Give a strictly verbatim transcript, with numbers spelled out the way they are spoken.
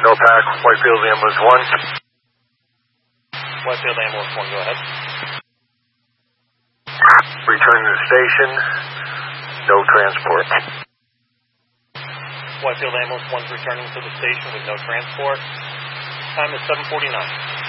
No pack, Whitefield Ambulance one. Whitefield Ambulance one, go ahead. Return to the station. No transport. Whitefield Ambulance one's returning to the station with no transport. Time is seven forty-nine.